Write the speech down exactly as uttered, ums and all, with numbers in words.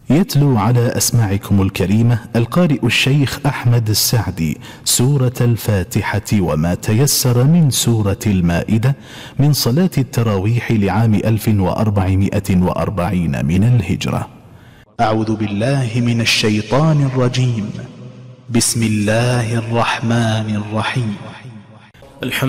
يتلو على أسماعكم الكريمة القارئ الشيخ أحمد السعدي سورة الفاتحة وما تيسر من سورة المائدة من صلاة التراويح لعام ألف وأربعمائة وأربعين من الهجرة. أعوذ بالله من الشيطان الرجيم. بسم الله الرحمن الرحيم. الحمد